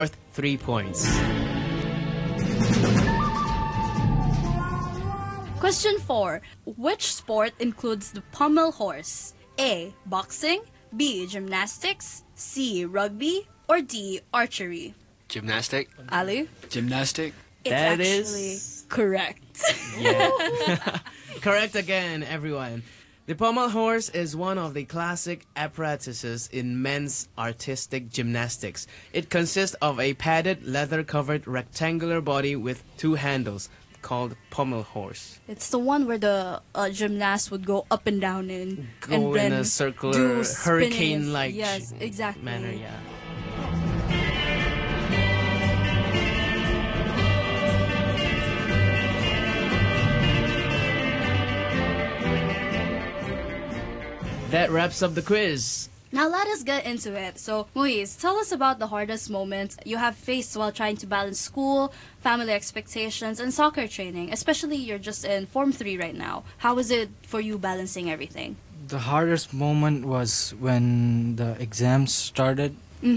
worth 3 points. Question 4. Which sport includes the pommel horse? A. Boxing, B. Gymnastics, C. Rugby, or D. Archery? Gymnastic. Ali? Gymnastic. It's That actually is- correct. Yeah. Correct again, everyone. The pommel horse is one of the classic apparatuses in men's artistic gymnastics. It consists of a padded, leather-covered rectangular body with 2 handles, called pommel horse. It's the one where the gymnast would go up and down in. Go and in then a circular, do spinning. hurricane-like Yes, exactly. manner, yeah. That wraps up the quiz. Now let us get into it. So, Muiz, tell us about the hardest moments you have faced while trying to balance school, family expectations, and soccer training. Especially you're just in Form 3 right now. How is it for you balancing everything? The hardest moment was when the exams started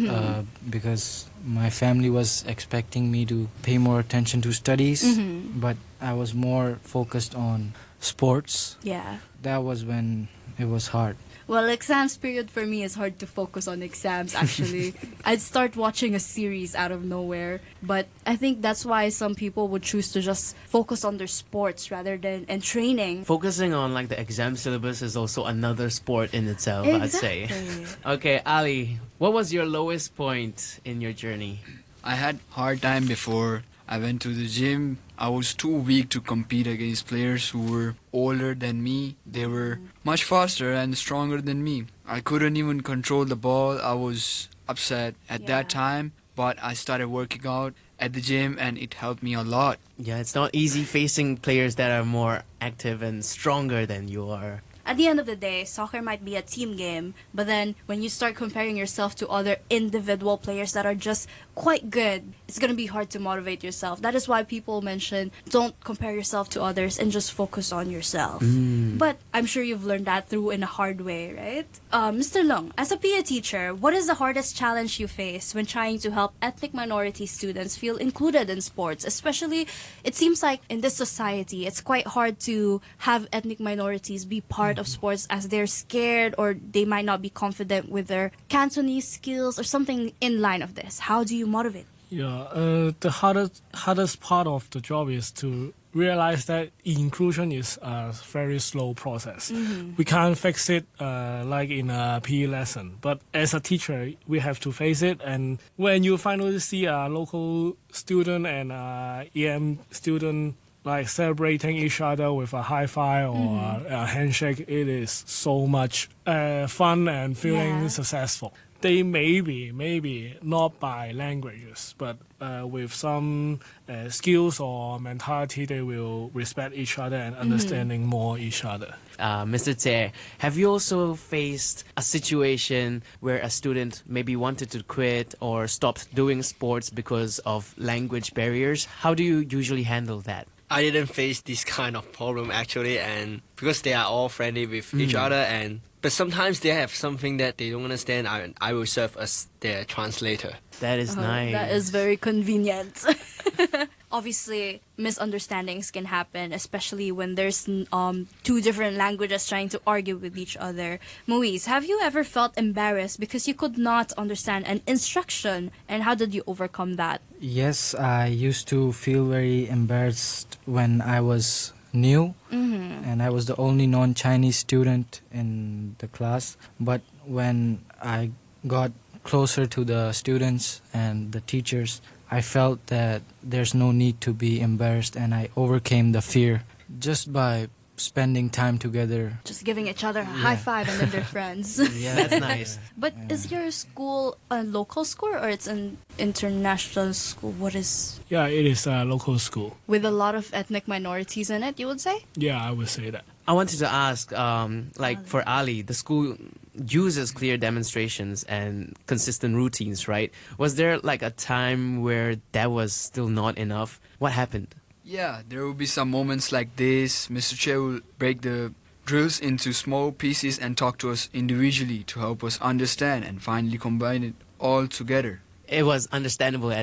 because my family was expecting me to pay more attention to studies, but I was more focused on sports. Yeah. That was when it was hard. Well, exams period for me is hard to focus on exams, actually. I'd start watching a series out of nowhere. But I think that's why some people would choose to just focus on their sports rather than and training. Focusing on like the exam syllabus is also another sport in itself, I'd say. Exactly. Okay, Ali, what was your lowest point in your journey? I had hard time before I went to the gym. I was too weak to compete against players who were older than me. They were much faster and stronger than me. I couldn't even control the ball. I was upset at that time, but I started working out at the gym and it helped me a lot. Yeah, it's not easy facing players that are more active and stronger than you are. At the end of the day, soccer might be a team game, but then when you start comparing yourself to other individual players that are just quite good, it's going to be hard to motivate yourself. That is why people mention don't compare yourself to others and just focus on yourself. But I'm sure you've learned that through in a hard way, right? Mr. Leung, as a PE teacher, what is the hardest challenge you face when trying to help ethnic minority students feel included in sports? Especially, it seems like in this society, it's quite hard to have ethnic minorities be part of sports as they're scared or they might not be confident with their Cantonese skills or something in line of this. How do you motivate? Yeah, the hardest part of the job is to realize that inclusion is a very slow process. We can't fix it like in a PE lesson, but as a teacher, we have to face it. And when you finally see a local student and a EM student like celebrating each other with a high five or a handshake, it is so much fun and feeling successful. They maybe not by languages, but with some skills or mentality, they will respect each other and understanding more each other. Mr. Tse, have you also faced a situation where a student maybe wanted to quit or stopped doing sports because of language barriers? How do you usually handle that? I didn't face this kind of problem actually, and because they are all friendly with each other, but sometimes they have something that they don't understand. I will serve as their translator. That is nice. That is very convenient. Obviously, misunderstandings can happen, especially when there's two different languages trying to argue with each other. Muiz, have you ever felt embarrassed because you could not understand an instruction, and how did you overcome that? Yes, I used to feel very embarrassed when I was new and I was the only non-Chinese student in the class. But when I got closer to the students and the teachers, I felt that there's no need to be embarrassed, and I overcame the fear just by spending time together. Just giving each other a high five and then they're friends. Yeah, that's nice. But is your school a local school or it's an international school? What is... Yeah, it is a local school. With a lot of ethnic minorities in it, you would say? Yeah, I would say that. I wanted to ask, for Ali, the school uses clear demonstrations and consistent routines, right? Was there like a time where that was still not enough? What happened? Yeah, there will be some moments like this. Mr. Che will break the drills into small pieces and talk to us individually to help us understand and finally combine it all together. it was understandable